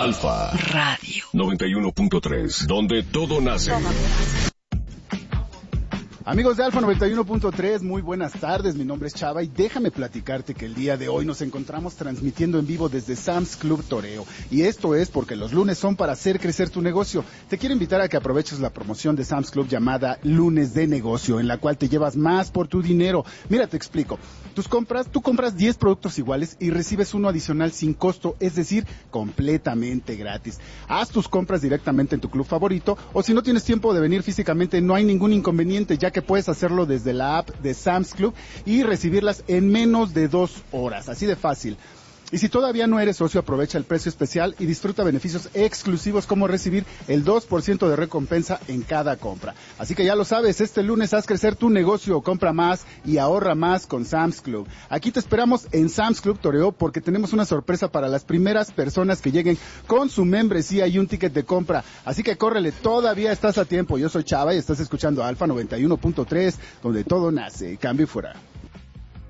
Alfa Radio 91.3, donde todo nace. Amigos de Alfa 91.3, muy buenas tardes, mi nombre es Chava y déjame platicarte que el día de hoy nos encontramos transmitiendo en vivo desde Sam's Club Toreo. Y esto es porque los lunes son para hacer crecer tu negocio. Te quiero invitar a que aproveches la promoción de Sam's Club llamada Lunes de Negocio, en la cual te llevas más por tu dinero. Mira, te explico. Tú compras 10 productos iguales y recibes uno adicional sin costo, es decir, completamente gratis. Haz tus compras directamente en tu club favorito o si no tienes tiempo de venir físicamente, no hay ningún inconveniente, ya que puedes hacerlo desde la app de Sam's Club y recibirlas en menos de 2 horas, así de fácil. Y si todavía no eres socio, aprovecha el precio especial y disfruta beneficios exclusivos como recibir el 2% de recompensa en cada compra. Así que ya lo sabes, este lunes haz crecer tu negocio, compra más y ahorra más con Sam's Club. Aquí te esperamos en Sam's Club Toreo porque tenemos una sorpresa para las primeras personas que lleguen con su membresía y un ticket de compra. Así que córrele, todavía estás a tiempo. Yo soy Chava y estás escuchando Alfa 91.3, donde todo nace. Cambio y fuera.